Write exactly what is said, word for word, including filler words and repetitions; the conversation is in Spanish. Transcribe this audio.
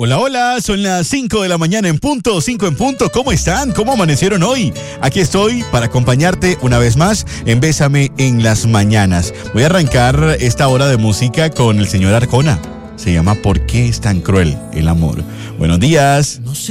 Hola, hola, son las cinco de la mañana en punto, cinco en punto. ¿Cómo están? ¿Cómo amanecieron hoy? Aquí estoy para acompañarte una vez más en Bésame en las mañanas. Voy a arrancar esta hora de música con el señor Arjona. Se llama ¿Por qué es tan cruel el amor? Buenos días. No sé